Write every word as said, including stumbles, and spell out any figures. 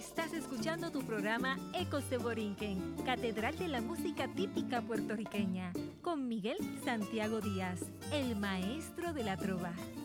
Estás escuchando tu programa Ecos de Borinquen, Catedral de la Música Típica Puertorriqueña, con Miguel Santiago Díaz, el maestro de la trova.